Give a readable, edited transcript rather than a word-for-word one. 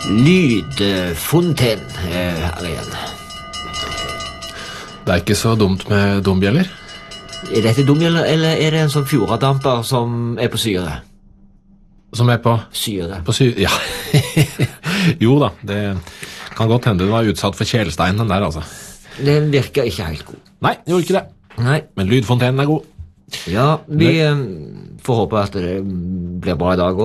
Lydfonten her igjen. Det er ikke så dumt med dombjeller. Er dette dum, eller er det en sånn fjordadamper som er på syre? Som er på Syre. ja. Jo da, det kan godt hende du var utsatt for kjelsteinen der, altså. Den virker ikke helt god. Nei, det gjorde ikke det. Nei. Men lydfontenen er god. Ja, vi får håpe at det blir bra i dag også.